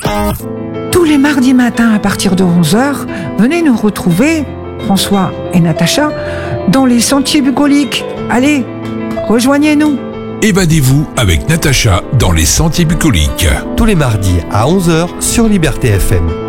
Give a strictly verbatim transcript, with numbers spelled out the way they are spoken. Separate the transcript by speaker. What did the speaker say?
Speaker 1: Tous les mardis matins à partir de onze heures, venez nous retrouver, François et Natacha, dans les sentiers bucoliques. Allez, rejoignez-nous.
Speaker 2: Évadez-vous avec Natacha dans les sentiers bucoliques.
Speaker 3: Tous les mardis à onze heures sur Liberté F M.